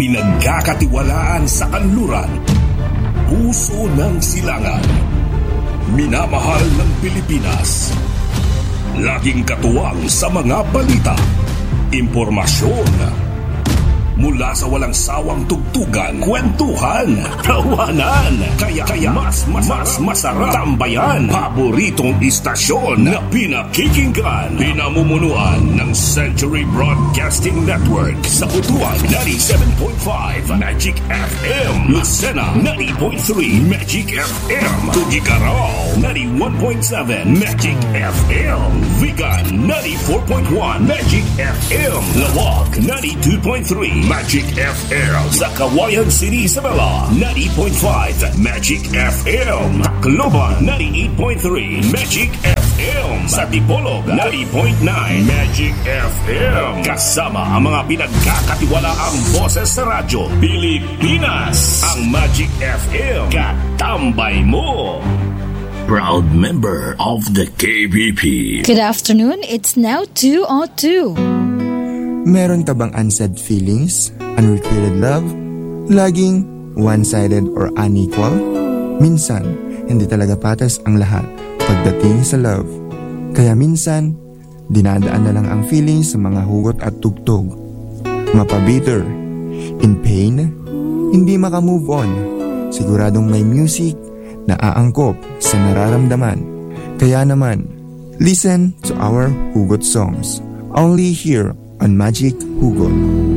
Pinagkakatiwalaan sa kanluran, puso ng silangan, minamahal ng Pilipinas. Laging katuwang sa mga balita, impormasyon, mula sa walang sawang tugtugan, kwentuhan, tawanan. Kaya mas masarap tambayan. Paboritong istasyon na pinakikinggan. Pinamumunuan ng Century Broadcasting Network. Sa Butuan, 97.5 Magic FM. Lucena, 90.3 Magic FM. Tugigarao, 91.7 Magic FM. Vigan, 94.1 Magic FM. Lawag, 92.3 Magic FM. Sa Kawayan City, Isabela, 90.5 Magic FM. Tacloban, 98.3 Magic FM. Sa Dipolog, 90.9 Magic FM. Kasama ang mga pinagkakatiwalaang boses sa radyo Pilipinas. Ang Magic FM, katambay mo. Proud member of the KBP. Good afternoon, it's now 2:02. Meron ka bang unsaid feelings, unrequited love, laging one-sided or unequal? Minsan, hindi talaga patas ang lahat pagdating sa love. Kaya minsan, dinadaan na lang ang feelings sa mga hugot at tugtog. Mapabitter, in pain, hindi makamove on. Siguradong may music na aangkop sa nararamdaman. Kaya naman, listen to our hugot songs. Only here on Magic Hugot.